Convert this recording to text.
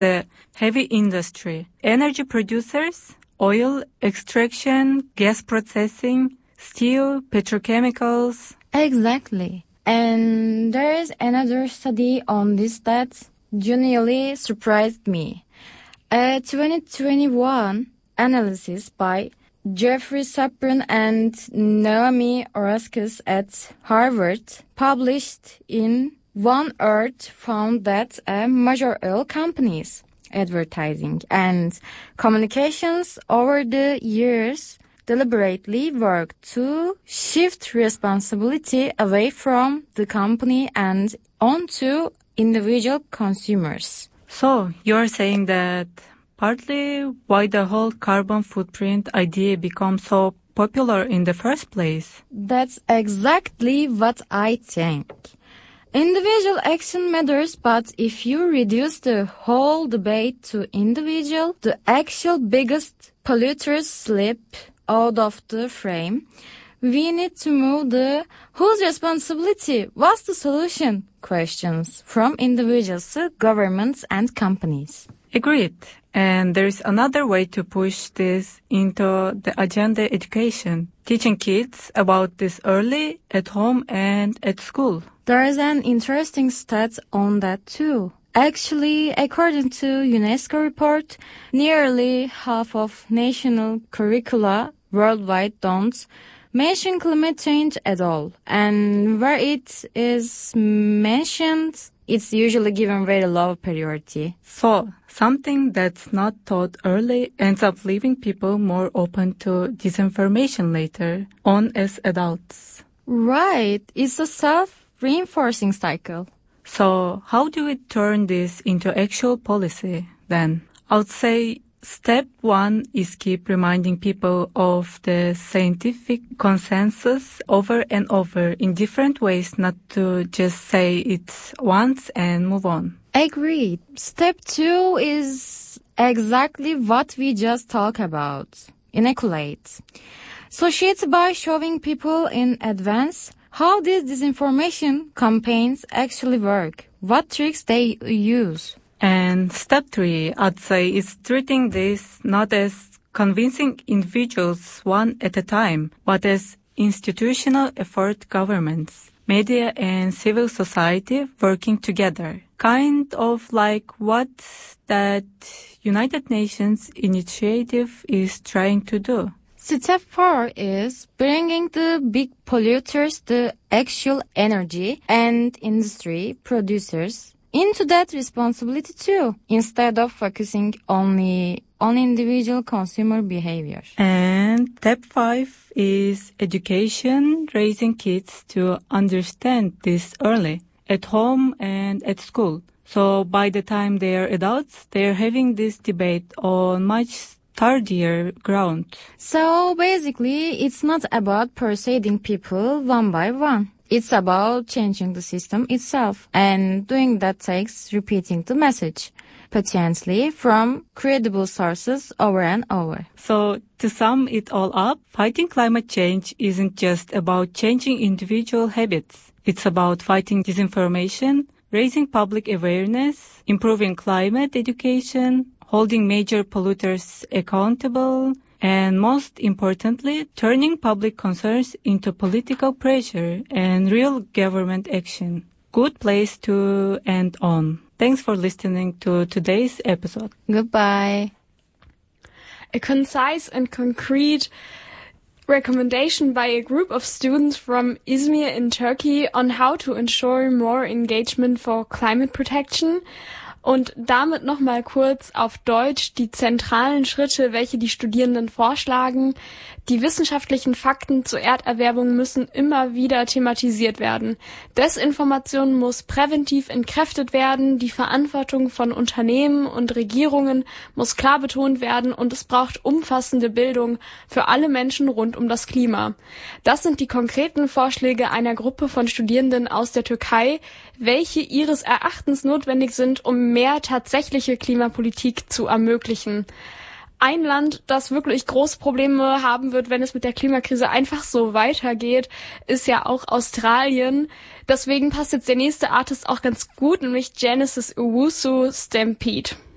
the heavy industry, energy producers, oil extraction, gas processing, steel, petrochemicals. Exactly. And there is another study on this that genuinely surprised me. A 2021 analysis by Jeffrey Saprin and Naomi Oreskes at Harvard, published in One Earth, found that major oil companies, advertising and communications over the years deliberately worked to shift responsibility away from the company and onto individual consumers. So, you're saying that partly why the whole carbon footprint idea becomes so popular in the first place? That's exactly what I think. Individual action matters, but if you reduce the whole debate to individual, the actual biggest polluters slip out of the frame. We need to move the whose responsibility, what's the solution questions from individuals to governments and companies. Agreed. And there is another way to push this into the agenda: education, teaching kids about this early at home and at school. There is an interesting stat on that too. Actually, according to UNESCO report, nearly half of national curricula worldwide don't mention climate change at all. And where it is mentioned, it's usually given very low priority. So, something that's not taught early ends up leaving people more open to disinformation later on as adults. Right. It's a self-reinforcing cycle. So, how do we turn this into actual policy then? I would say step one is keep reminding people of the scientific consensus over and over in different ways, not to just say it once and move on. Agreed. Step two is exactly what we just talked about. Inoculate. Associate by showing people in advance how these disinformation campaigns actually work, what tricks they use. And step three, I'd say, is treating this not as convincing individuals one at a time, but as institutional effort, governments, media and civil society working together. Kind of like what that United Nations initiative is trying to do. Step 4 is bringing the big polluters, the actual energy and industry producers, into that responsibility too, instead of focusing only on individual consumer behavior. And step 5 is education, raising kids to understand this early, at home and at school. So by the time they are adults, they are having this debate on much tardier ground. So basically, it's not about persuading people one by one. It's about changing the system itself. And doing that takes repeating the message, potentially from credible sources over and over. So to sum it all up, fighting climate change isn't just about changing individual habits. It's about fighting disinformation, raising public awareness, improving climate education, holding major polluters accountable, and most importantly, turning public concerns into political pressure and real government action. Good place to end on. Thanks for listening to today's episode. Goodbye. A concise and concrete recommendation by a group of students from Izmir in Turkey on how to ensure more engagement for climate protection. Und damit nochmal kurz auf Deutsch die zentralen Schritte, welche die Studierenden vorschlagen. Die wissenschaftlichen Fakten zur Erderwärmung müssen immer wieder thematisiert werden. Desinformation muss präventiv entkräftet werden, die Verantwortung von Unternehmen und Regierungen muss klar betont werden und es braucht umfassende Bildung für alle Menschen rund um das Klima. Das sind die konkreten Vorschläge einer Gruppe von Studierenden aus der Türkei, welche ihres Erachtens notwendig sind, um mehr tatsächliche Klimapolitik zu ermöglichen. Ein Land, das wirklich große Probleme haben wird, wenn es mit der Klimakrise einfach so weitergeht, ist ja auch Australien. Deswegen passt jetzt der nächste Artist auch ganz gut, nämlich Genesis Owusu Stampede.